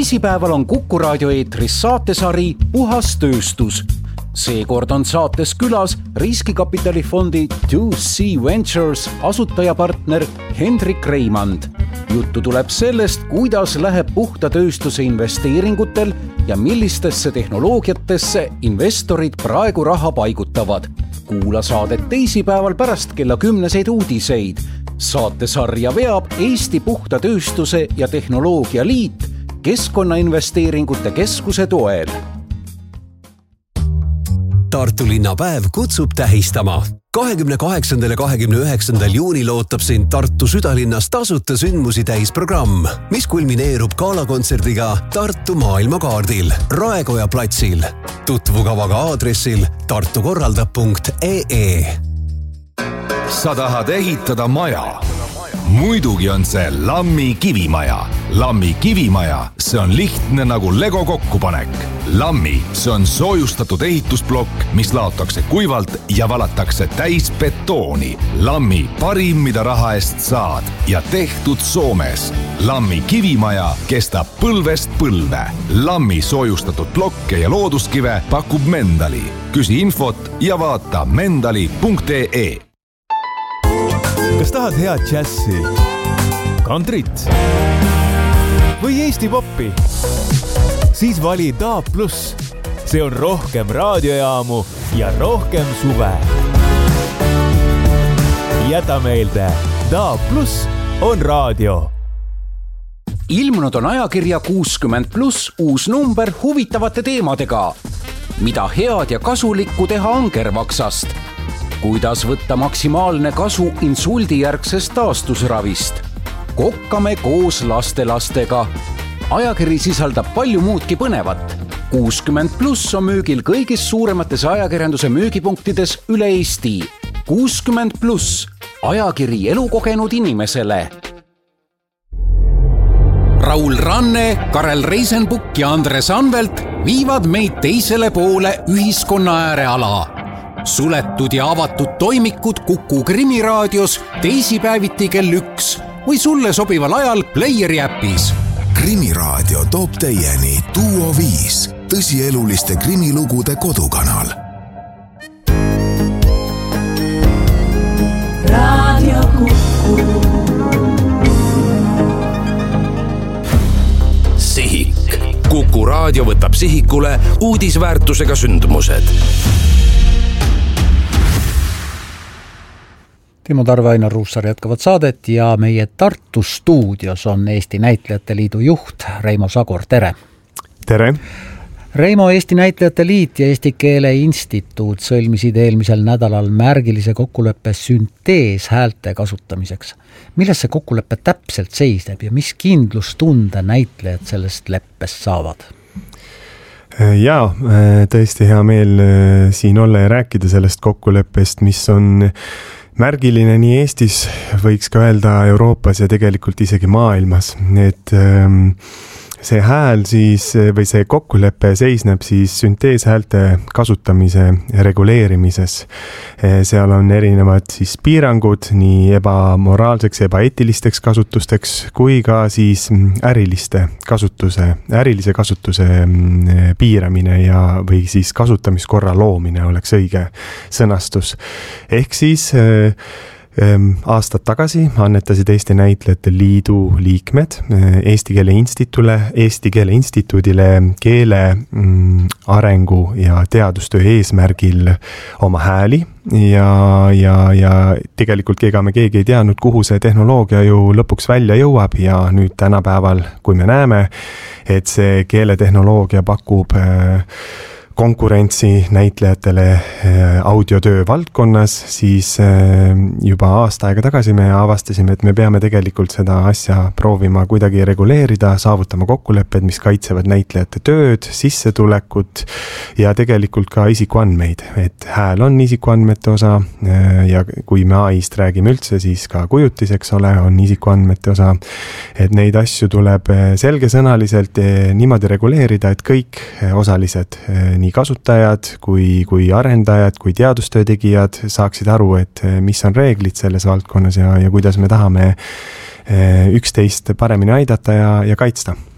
Teisipäeval on Kuku raadio eetris saatesari Puhas tööstus. Seekord on saates külas riskikapitalifondi 2C Ventures asutajapartner Hendrik Reimand. Juttu tuleb sellest, kuidas läheb puhta tööstuse investeeringutel ja millistesse tehnoloogiatesse investorid praegu raha paigutavad. Kuula saadet teisipäeval pärast kella 10 uudiseid. Saatesarja veab Eesti Puhta Tööstuse ja Tehnoloogia Liit Keskkonnainvesteeringute Keskuse toel. Tartu linnapäev kutsub tähistama. 28. ja 29. juunil ootab sind Tartu südalinnas tasuta sündmusi täisprogramm, mis kulmineerub galakontserdiga Tartu maailmakaardil Raekoja platsil. Tutvu kavaga aadressil tartukorraldab.ee. Sa tahad ehitada maja? Muidugi on see Lammi kivimaja. Lammi kivimaja, see on lihtne nagu Lego kokkupanek. Lammi, see on soojustatud ehitusblokk, mis laotakse kuivalt ja valatakse täis betooni. Lammi parim, mida raha eest saad ja tehtud Soomes. Lammi kivimaja kestab põlvest põlve. Lammi soojustatud blokke ja looduskive pakub Mendali. Küsi infot ja vaata mendali.ee. Kas tahad head džässi, kantrit või Eesti poppi? Siis vali DAB+. See on rohkem raadiojaamu ja rohkem suve. Jäta meelde, DAB+ on raadio. Ilmunud on ajakirja 60+ uus number huvitavate teemadega. Mida head ja kasulikku teha angervaksast? Kuidas võtta maksimaalne kasu insuldijärgsest taastusravist? Kokkame koos lastelastega. Ajakiri sisaldab palju muudki põnevat. 60+ on müügil kõigis suuremates ajakirjanduse müügipunktides üle Eesti. 60+, ajakiri elukogenud inimesele. Raul Ranne, Karel Reisenbuk ja Andres Anvelt viivad meid teisele poole ühiskonna ääreala. Suletud ja avatud toimikud Kuku Krimiraadios teisipäeviti kell 1 või sulle sobival ajal Playeri äpis. Krimiraadio toob teieni Duo 5, tõsieluliste krimilugude kodukanal. Raadio Kuku. Sihik. Kuku raadio võtab sihikule uudisväärtusega sündmused. Timo Tarve, Ainar Ruussaar jätkavad saadet ja meie Tartu stuudios on Eesti Näitlejate Liidu juht Reimo Sagor, tere! Tere! Reimo, Eesti Näitlejate Liit ja Eesti Keele Instituut sõlmisid eelmisel nädalal märgilise kokkuleppe süntees häälte kasutamiseks. Milles see kokkulepe täpselt seisneb ja mis kindlustunde näitlejad sellest leppest saavad? Jaa, tõesti hea meel siin olla ja rääkida sellest kokkuleppest, mis on märgiline nii Eestis, võiks ka öelda Euroopas ja tegelikult isegi maailmas. Et see hääl siis, või see kokkulepe seisneb siis sünteeshäälte kasutamise reguleerimises. Seal on erinevad siis piirangud nii ebamoraalseks ja ebaeetilisteks kasutusteks kui ka siis ärilise kasutuse piiramine ja või siis kasutamiskorra loomine oleks õige sõnastus. Ehk siis aastad tagasi annetasid Eesti Näitlejate Liidu liikmed Eesti Keele Instituudile keele arengu ja teadustöö eesmärgil oma hääli ja tegelikult ega me keegi ei teadnud, kuhu see tehnoloogia ju lõpuks välja jõuab ja nüüd tänapäeval, kui me näeme, et see keeletehnoloogia pakub konkurentsi näitlejatele audiotöö valdkonnas, siis juba aasta aega tagasi me avastasime, et me peame tegelikult seda asja proovima kuidagi reguleerida, saavutama kokkulepped, mis kaitsevad näitlejate tööd, sissetulekut ja tegelikult ka isikuandmeid. Et hääl on isikuandmete osa ja kui me AI-st räägime üldse, siis ka kujutiseks on isikuandmete osa. Et neid asju tuleb selgesõnaliselt niimoodi reguleerida, et kõik osalised, nii kasutajad kui arendajad, kui teadustöö tegijad saaksid aru, et mis on reeglid selles valdkonnas ja kuidas me tahame üksteist paremini aidata ja kaitsta.